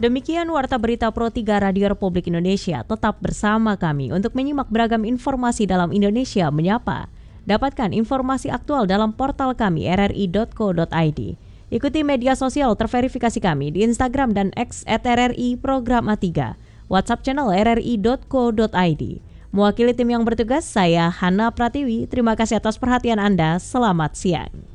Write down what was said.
Demikian Warta Berita Pro 3 Radio Republik Indonesia. Tetap bersama kami untuk menyimak beragam informasi dalam Indonesia Menyapa. Dapatkan informasi aktual dalam portal kami rri.co.id. Ikuti media sosial terverifikasi kami di Instagram dan X @RRI Program A3. WhatsApp channel rri.co.id. Mewakili tim yang bertugas, saya Hana Pratiwi. Terima kasih atas perhatian Anda. Selamat siang.